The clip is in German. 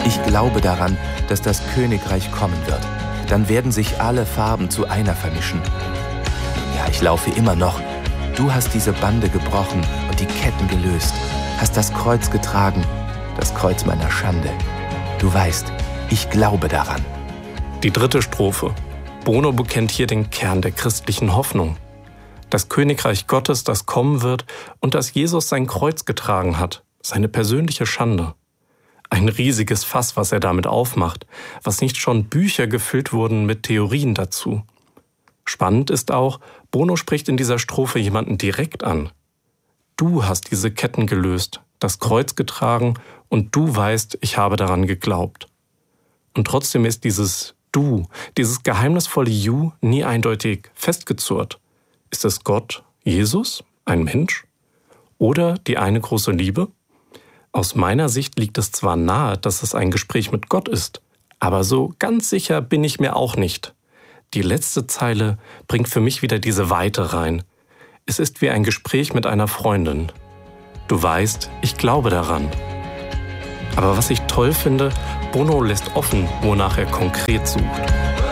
Ich glaube daran, dass das Königreich kommen wird. Dann werden sich alle Farben zu einer vermischen. Ja, ich laufe immer noch. Du hast diese Bande gebrochen und die Ketten gelöst, hast das Kreuz getragen, das Kreuz meiner Schande. Du weißt, ich glaube daran. Die dritte Strophe. Bono bekennt hier den Kern der christlichen Hoffnung. Das Königreich Gottes, das kommen wird und dass Jesus sein Kreuz getragen hat, seine persönliche Schande. Ein riesiges Fass, was er damit aufmacht, was nicht schon Bücher gefüllt wurden mit Theorien dazu. Spannend ist auch, Bono spricht in dieser Strophe jemanden direkt an. Du hast diese Ketten gelöst, das Kreuz getragen und du weißt, ich habe daran geglaubt. Und trotzdem ist dieses Du, dieses geheimnisvolle You nie eindeutig festgezurrt. Ist es Gott, Jesus, ein Mensch? Oder die eine große Liebe? Aus meiner Sicht liegt es zwar nahe, dass es ein Gespräch mit Gott ist, aber so ganz sicher bin ich mir auch nicht. Die letzte Zeile bringt für mich wieder diese Weite rein. Es ist wie ein Gespräch mit einer Freundin. Du weißt, ich glaube daran. Aber was ich toll finde, Bono lässt offen, wonach er konkret sucht.